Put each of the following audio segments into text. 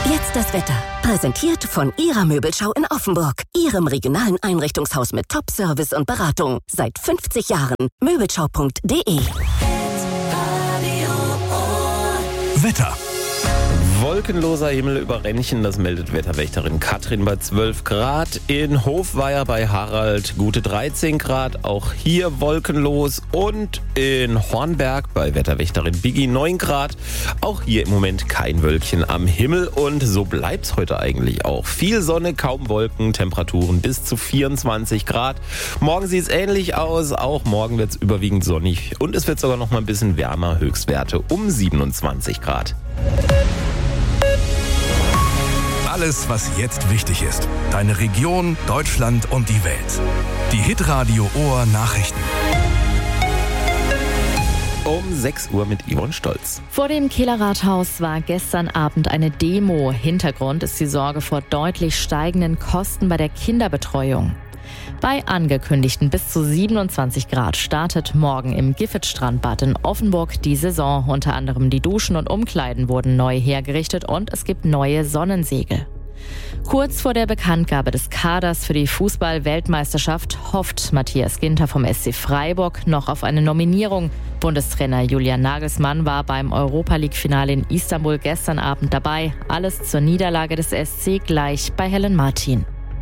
Jetzt das Wetter. Präsentiert von Ihrer Möbelschau in Offenburg. Ihrem regionalen Einrichtungshaus mit Top-Service und Beratung. Seit 50 Jahren. Möbelschau.de. Wetter. Wolkenloser Himmel über Rennchen, das meldet Wetterwächterin Katrin bei 12 Grad. In Hofweier bei Harald gute 13 Grad, auch hier wolkenlos. Und in Hornberg bei Wetterwächterin Biggie 9 Grad. Auch hier im Moment kein Wölkchen am Himmel und so bleibt's heute eigentlich auch. Viel Sonne, kaum Wolken, Temperaturen bis zu 24 Grad. Morgen sieht's ähnlich aus, auch morgen wird's überwiegend sonnig und es wird sogar noch mal ein bisschen wärmer, Höchstwerte um 27 Grad. Alles, was jetzt wichtig ist. Deine Region, Deutschland und die Welt. Die Hitradio Ohr Nachrichten. Um 6 Uhr mit Yvonne Stolz. Vor dem Kehler Rathaus war gestern Abend eine Demo. Hintergrund ist die Sorge vor deutlich steigenden Kosten bei der Kinderbetreuung. Bei angekündigten bis zu 27 Grad startet morgen im Giffet-Strandbad in Offenburg die Saison. Unter anderem die Duschen und Umkleiden wurden neu hergerichtet und es gibt neue Sonnensegel. Kurz vor der Bekanntgabe des Kaders für die Fußball-Weltmeisterschaft hofft Matthias Ginter vom SC Freiburg noch auf eine Nominierung. Bundestrainer Julian Nagelsmann war beim Europa-League-Finale in Istanbul gestern Abend dabei. Alles zur Niederlage des SC gleich bei Helen Martin.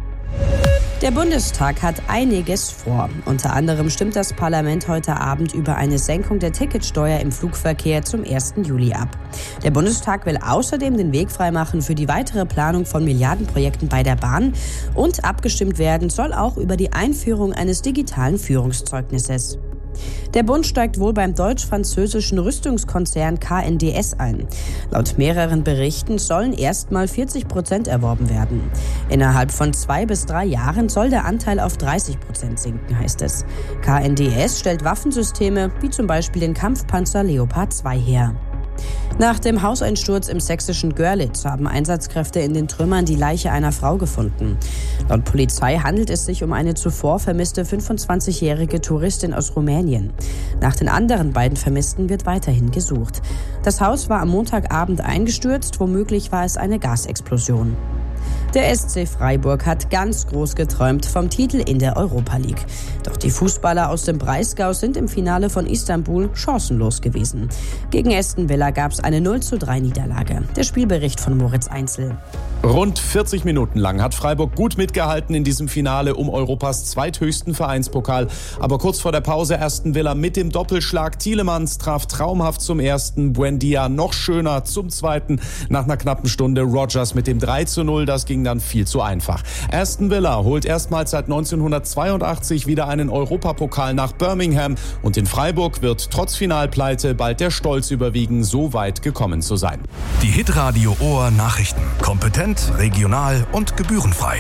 Der Bundestag hat einiges vor. Unter anderem stimmt das Parlament heute Abend über eine Senkung der Ticketsteuer im Flugverkehr zum 1. Juli ab. Der Bundestag will außerdem den Weg freimachen für die weitere Planung von Milliardenprojekten bei der Bahn. Und abgestimmt werden soll auch über die Einführung eines digitalen Führungszeugnisses. Der Bund steigt wohl beim deutsch-französischen Rüstungskonzern KNDS ein. Laut mehreren Berichten sollen erstmal 40% erworben werden. Innerhalb von 2 bis 3 Jahren soll der Anteil auf 30% sinken, heißt es. KNDS stellt Waffensysteme wie zum Beispiel den Kampfpanzer Leopard 2 her. Nach dem Hauseinsturz im sächsischen Görlitz haben Einsatzkräfte in den Trümmern die Leiche einer Frau gefunden. Laut Polizei handelt es sich um eine zuvor vermisste 25-jährige Touristin aus Rumänien. Nach den anderen beiden Vermissten wird weiterhin gesucht. Das Haus war am Montagabend eingestürzt, womöglich war es eine Gasexplosion. Der SC Freiburg hat ganz groß geträumt vom Titel in der Europa League. Doch die Fußballer aus dem Breisgau sind im Finale von Istanbul chancenlos gewesen. Gegen Aston Villa gab es eine 0:3 Niederlage. Der Spielbericht von Moritz Einzel. Rund 40 Minuten lang hat Freiburg gut mitgehalten in diesem Finale um Europas zweithöchsten Vereinspokal. Aber kurz vor der Pause Aston Villa mit dem Doppelschlag. Tielemans traf traumhaft zum ersten, Buendia noch schöner zum zweiten. Nach einer knappen Stunde Rodgers mit dem 3:0, das ging dann viel zu einfach. Aston Villa holt erstmals seit 1982 wieder einen Europapokal nach Birmingham. Und in Freiburg wird trotz Finalpleite bald der Stolz überwiegen, so weit gekommen zu sein. Die Hitradio Ohr Nachrichten. Kompetent, regional und gebührenfrei.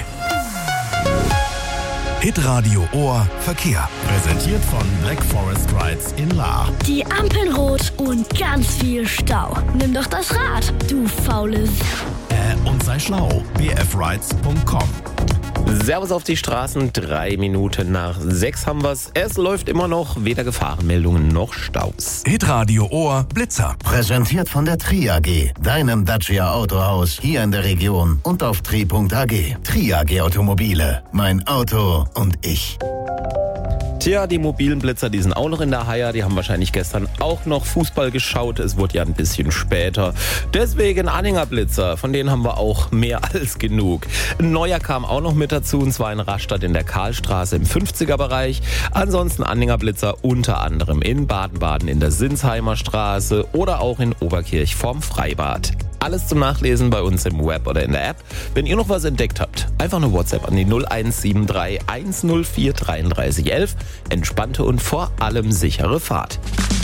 Hitradio Ohr Verkehr. Präsentiert von Black Forest Rides in Lahr. Die Ampeln rot und ganz viel Stau. Nimm doch das Rad, du faules. Und sei schlau. bfrides.com. Servus auf die Straßen, 3 Minuten nach 6 haben wir's. Es läuft immer noch, weder Gefahrenmeldungen noch Staus. Hitradio Ohr Blitzer. Präsentiert von der Tri AG, deinem Dacia Autohaus hier in der Region und auf tri.ag. Tri AG Automobile, mein Auto und ich. Tja, die mobilen Blitzer, die sind auch noch in der Haia. Die haben wahrscheinlich gestern auch noch Fußball geschaut. Es wurde ja ein bisschen später. Deswegen Anhängerblitzer, von denen haben wir auch mehr als genug. Ein neuer kam auch noch mit dazu, und zwar in Rastatt in der Karlstraße im 50er-Bereich. Ansonsten Anhängerblitzer unter anderem in Baden-Baden in der Sinsheimer Straße oder auch in Oberkirch vorm Freibad. Alles zum Nachlesen bei uns im Web oder in der App. Wenn ihr noch was entdeckt habt, einfach eine WhatsApp an die 0173 104 33 11. Entspannte und vor allem sichere Fahrt.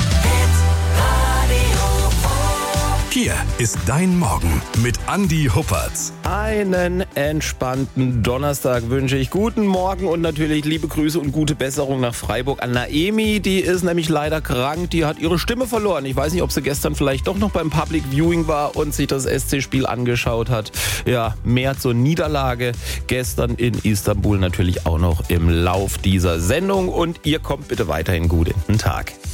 Hier ist dein Morgen mit Andi Huppertz. Einen entspannten Donnerstag wünsche ich. Guten Morgen und natürlich liebe Grüße und gute Besserung nach Freiburg an Naemi. Die ist nämlich leider krank. Die hat ihre Stimme verloren. Ich weiß nicht, ob sie gestern vielleicht doch noch beim Public Viewing war und sich das SC-Spiel angeschaut hat. Ja, mehr zur Niederlage gestern in Istanbul natürlich auch noch im Lauf dieser Sendung. Und ihr kommt bitte weiterhin gut in den Tag.